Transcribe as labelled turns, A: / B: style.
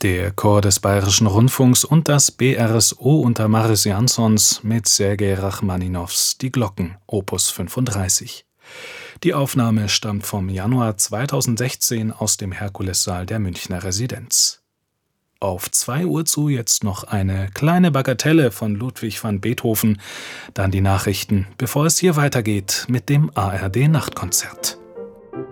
A: Der Chor des Bayerischen Rundfunks und das BRSO unter Maris Jansons mit Sergei Rachmaninows Die Glocken, Opus 35. Die Aufnahme stammt vom Januar 2016 aus dem Herkulessaal der Münchner Residenz. Auf 2 Uhr zu jetzt noch eine kleine Bagatelle von Ludwig van Beethoven, dann die Nachrichten, bevor es hier weitergeht mit dem ARD Nachtkonzert.